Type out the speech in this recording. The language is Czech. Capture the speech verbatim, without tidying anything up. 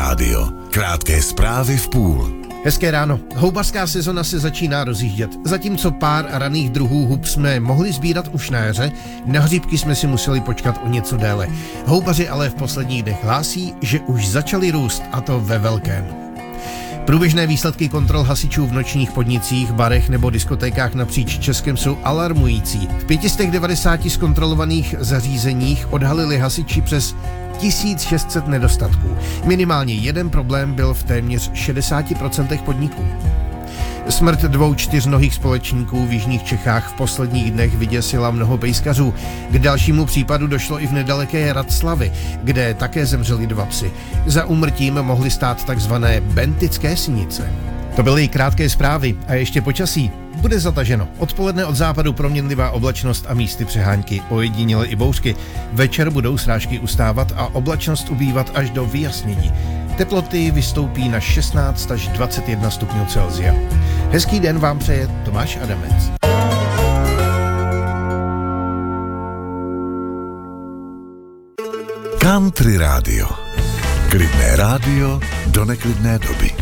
rádio. Krátké zprávy v půl. Hezké ráno. Houbařská sezona se začíná rozjíždět. Zatímco pár raných druhů hub jsme mohli sbírat už na jaře, na hříbky jsme si museli počkat o něco déle. Houbaři ale v posledních dnech hlásí, že už začali růst, a to ve velkém. Průběžné výsledky kontrol hasičů v nočních podnicích, barech nebo diskotékách napříč Českem jsou alarmující. V pět set devadesát zkontrolovaných zařízeních odhalili hasiči přes tisíc šest set nedostatků. Minimálně jeden problém byl v téměř šedesáti procentech podniků. Smrt dvou čtyřnohých společníků v jižních Čechách v posledních dnech vyděsila mnoho pejskařů. K dalšímu případu došlo i v nedaleké Raclavi, kde také zemřeli dva psy. Za úmrtím mohly stát takzvané bentické sinice. To byly krátké zprávy a ještě počasí. Bude zataženo. Odpoledne od západu proměnlivá oblačnost a místy přehánky, ojediněle i bouřky. Večer budou srážky ustávat a oblačnost ubývat až do vyjasnění. Teploty vystoupí na šestnáct až dvacet jedna stupňů Celsia. Hezký den vám přeje Tomáš Adamec. Country rádio. Klidné rádio do neklidné doby.